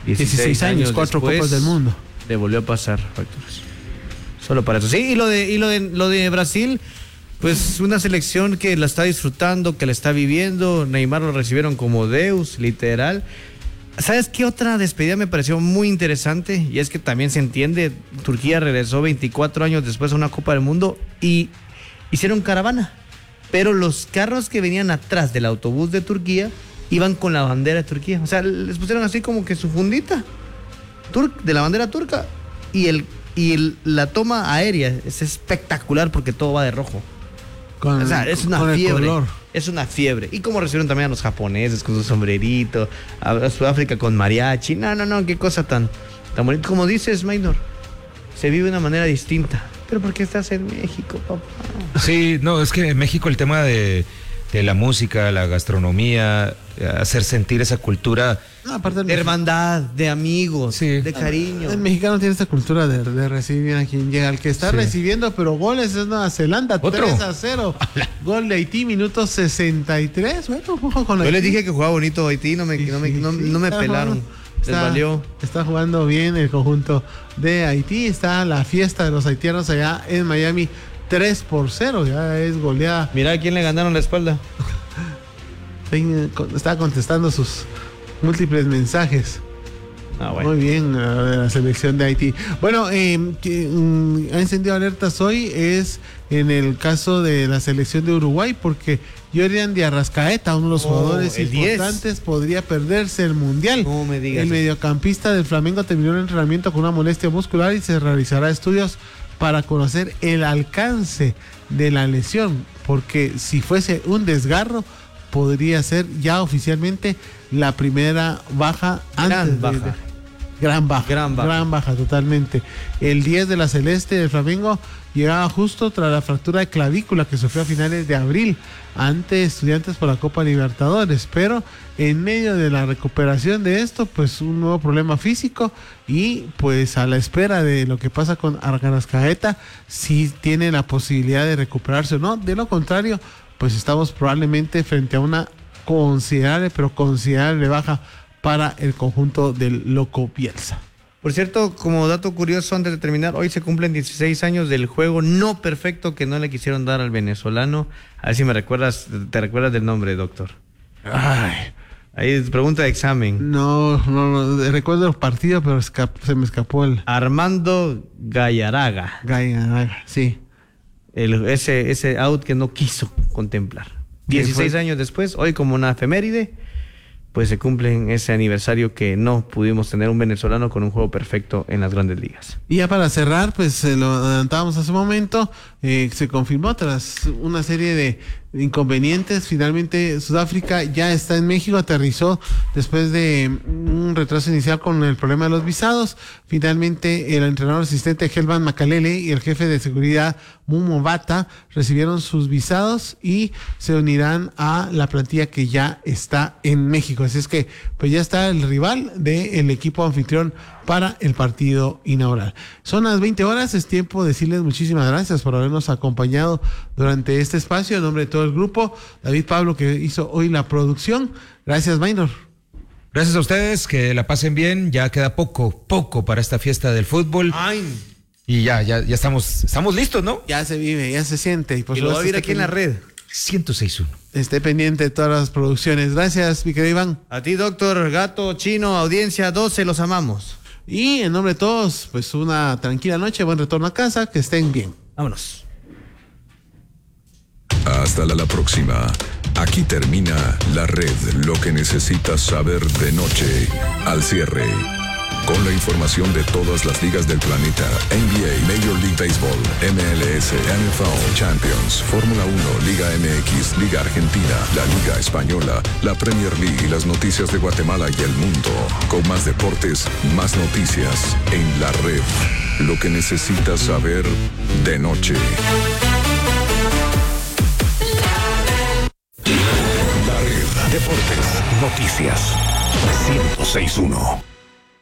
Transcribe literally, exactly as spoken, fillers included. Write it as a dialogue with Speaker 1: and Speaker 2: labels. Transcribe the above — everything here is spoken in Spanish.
Speaker 1: dieciséis años, cuatro Copas del Mundo.
Speaker 2: Le volvió a pasar facturas. Solo para eso. Sí, y lo de, y lo de, lo de Brasil, pues una selección que la está disfrutando, que la está viviendo. Neymar lo recibieron como Deus, literal. ¿Sabes qué otra despedida me pareció muy interesante? Y es que también se entiende, Turquía regresó veinticuatro años después a una Copa del Mundo y hicieron caravana. Pero los carros que venían atrás del autobús de Turquía iban con la bandera de Turquía. O sea, les pusieron así como que su fundita tur- de la bandera turca. Y, el, y el, la toma aérea es espectacular porque todo va de rojo.
Speaker 1: Con,
Speaker 2: o sea, es una
Speaker 1: con
Speaker 2: fiebre.
Speaker 1: El color.
Speaker 2: Es una fiebre. Y como recibieron también a los japoneses con su sombrerito, a, a Sudáfrica con mariachi. No, no, no, qué cosa tan, tan bonita. Como dices, Maynor, se vive de una manera distinta. Pero ¿por qué estás en México, papá?
Speaker 3: Sí, no, es que en México el tema de, de la música, la gastronomía, hacer sentir esa cultura...
Speaker 2: No, aparte de hermandad, de amigos, sí. de cariño.
Speaker 1: El mexicano tiene esta cultura de, de recibir a quien llega. El que está sí. recibiendo, pero goles es Nueva Zelanda, ¿otro? tres a cero. Gol de Haití, minuto sesenta y tres. Bueno, ojo con
Speaker 2: Yo les dije que jugaba bonito Haití, no me, sí, no me, no, sí, no me pelaron. Les
Speaker 1: está,
Speaker 2: valió.
Speaker 1: Está jugando bien el conjunto de Haití. Está la fiesta de los haitianos allá en Miami, tres por cero. Ya es goleada.
Speaker 2: Mira a quién le ganaron la espalda.
Speaker 1: Está contestando sus múltiples mensajes. Ah, bueno. Muy bien, uh, la selección de Haití. Bueno, eh, que, um, ha encendido alertas hoy es en el caso de la selección de Uruguay, porque Jordan de Arrascaeta, uno de los oh, jugadores importantes, diez. Podría perderse el Mundial.
Speaker 2: No me digas.
Speaker 1: El mediocampista del Flamengo terminó el entrenamiento con una molestia muscular y se realizará estudios para conocer el alcance de la lesión, porque si fuese un desgarro, podría ser ya oficialmente la primera baja
Speaker 2: gran
Speaker 1: antes
Speaker 2: baja.
Speaker 1: De, de, gran baja.
Speaker 2: Gran baja.
Speaker 1: Gran baja, totalmente. El diez de la Celeste del Flamengo llegaba justo tras la fractura de clavícula que sufrió a finales de abril ante Estudiantes por la Copa Libertadores, pero en medio de la recuperación de esto, pues un nuevo problema físico y pues a la espera de lo que pasa con Arrascaeta, si tiene la posibilidad de recuperarse o no. De lo contrario, pues estamos probablemente frente a una considerable, pero considerable baja para el conjunto del Loco Bielsa.
Speaker 2: Por cierto, como dato curioso antes de terminar, hoy se cumplen dieciséis años del juego no perfecto que no le quisieron dar al venezolano. A ver si me recuerdas, te recuerdas del nombre, doctor.
Speaker 1: Ay.
Speaker 2: Ahí es pregunta de examen.
Speaker 1: No, no, no recuerdo el partido, pero escap- se me escapó el...
Speaker 2: Armando Gallaraga.
Speaker 1: Gallaraga, sí.
Speaker 2: El, ese, ese out que no quiso contemplar. dieciséis años después, hoy como una efeméride, pues se cumple ese aniversario que no pudimos tener un venezolano con un juego perfecto en las grandes ligas.
Speaker 1: Y ya para cerrar, pues eh, lo adelantábamos hace un momento, eh, se confirmó tras una serie de inconvenientes, finalmente Sudáfrica ya está en México, aterrizó después de un retraso inicial con el problema de los visados. Finalmente el entrenador asistente Helvan Makalele y el jefe de seguridad Mumo Bata recibieron sus visados y se unirán a la plantilla que ya está en México. Así es que pues ya está el rival del equipo anfitrión para el partido inaugural. Son las veinte horas, es tiempo de decirles muchísimas gracias por habernos acompañado durante este espacio. En nombre de todo el grupo, David Pablo, que hizo hoy la producción. Gracias, Maynor.
Speaker 3: Gracias a ustedes, que la pasen bien. Ya queda poco, poco para esta fiesta del fútbol.
Speaker 2: Ay.
Speaker 3: Y ya, ya, ya estamos, estamos listos, ¿no?
Speaker 1: Ya se vive, ya se siente. Y, por
Speaker 2: y lo va a ver aquí en la red.
Speaker 3: ciento seis punto uno.
Speaker 1: Esté pendiente de todas las producciones. Gracias, mi querido Iván.
Speaker 2: A ti, doctor, Gato, Chino, audiencia doce, los amamos.
Speaker 1: Y en nombre de todos, pues una tranquila noche, buen retorno a casa, que estén bien.
Speaker 2: Vámonos.
Speaker 4: Hasta la, la próxima. Aquí termina La Red, lo que necesitas saber de noche. Al cierre, con la información de todas las ligas del planeta: N B A, Major League Baseball, M L S, N F L, Champions, Fórmula uno, Liga M X, Liga Argentina, la Liga Española, la Premier League y las noticias de Guatemala y el mundo. Con más deportes, más noticias en La Red, lo que necesitas saber de noche. La Red, deportes, noticias, ciento seis punto uno.